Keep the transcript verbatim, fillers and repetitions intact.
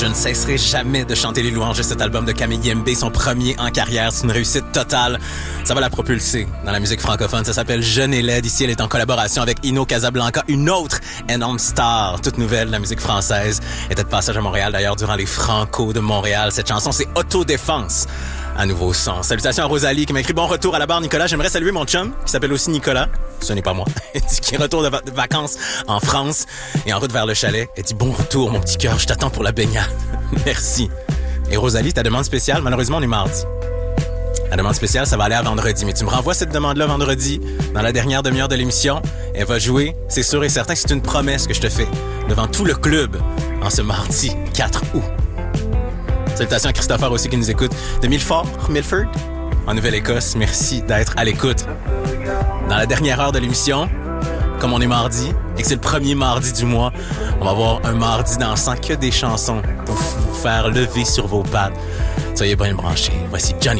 Je ne cesserai jamais de chanter les louanges de cet album de Camille Yembe, son premier en carrière. C'est une réussite totale. Ça va la propulser dans la musique francophone. Ça s'appelle Jeune et laide. Ici, elle est en collaboration avec Ino Casablanca, une autre énorme star, toute nouvelle de la musique française. Elle était de passage à Montréal, d'ailleurs, durant les Franco de Montréal. Cette chanson, c'est Autodéfense. Un nouveau son. Salutations à Rosalie qui m'a écrit bon retour à la barre, Nicolas. J'aimerais saluer mon chum qui s'appelle aussi Nicolas. Ce n'est pas moi. Elle dit qu'il retourne de, va- de vacances en France et en route vers le chalet. Elle dit bon retour, mon petit cœur. Je t'attends pour la baignade. Merci. Et Rosalie, ta demande spéciale, malheureusement, on est mardi. La demande spéciale, ça va aller à vendredi. Mais tu me renvoies cette demande-là vendredi, dans la dernière demi-heure de l'émission. Elle va jouer, c'est sûr et certain. C'est une promesse que je te fais devant tout le club en ce mardi quatre août. Salutations à Christopher aussi qui nous écoute de Milford, Milford, en Nouvelle-Écosse. Merci d'être à l'écoute. Dans la dernière heure de l'émission, comme on est mardi et que c'est le premier mardi du mois, on va avoir un mardi dansant que des chansons pour vous faire lever sur vos pattes. Soyez bien branchés. Voici Johnny.